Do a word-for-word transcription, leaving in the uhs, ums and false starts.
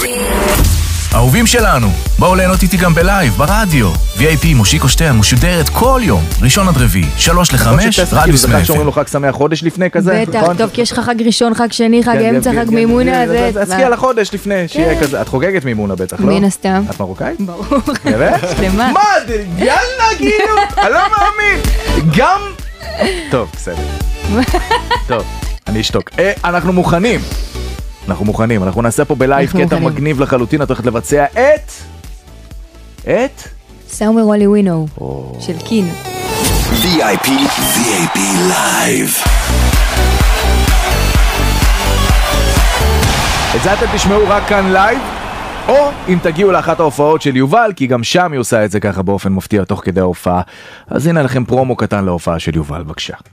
אהובים שלנו, בואו ליהנות איתי גם בלייב, ברדיו. וי איי פי מושיקו שטרן משודרת כל יום, ראשון עד רביעי, שלוש לחמש, רדיוס מאה. שאומרים לו חג שמח חודש לפני כזה. בטח, טוב, כי יש לך חג ראשון, חג שני, חג אמצע, חג מימונה. אז תזכי על החודש לפני, שיהיה כזה. את חוגגת מימונה בטח, לא? מן הסתם. את מרוקאית? ברור. באמת? שלמה. מה? יאללה, כאילו, אני לא מאמין. גם... טוב, בסדר. טוב, אני אשתוק. אנחנו מוכנים. אנחנו מוכנים, אנחנו נעשה פה בלייב קטע מגניב לחלוטין, את הולכת לבצע את... את? סאומר וולי ווינו, של קין. וי איי פי, וי איי פי לייב. את זה אתם תשמעו רק כאן לייב, או אם תגיעו לאחת ההופעות של יובל, כי גם שם היא עושה את זה ככה באופן מפתיע תוך כדי ההופעה. אז הנה לכם פרומו קטן להופעה של יובל, בבקשה.